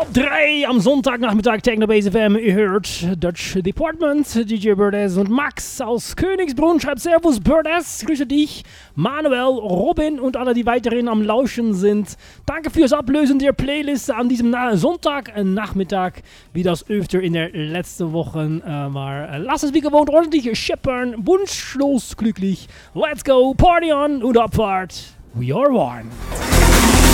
3 am Sonntagnachmittag Techno Base FM. Ihr hört Dutch Department, DJ Birdes und Max aus Königsbrunn schreibt Servus Birdes, grüße dich, Manuel, Robin und alle, die weiterhin am Lauschen sind. Danke fürs Ablösen der Playlist an diesem Sonntagnachmittag, wie das öfter in der letzten Woche war. Lass es wie gewohnt ordentlich scheppern, wunschlos glücklich. Let's go, party on und Abfahrt. We are one.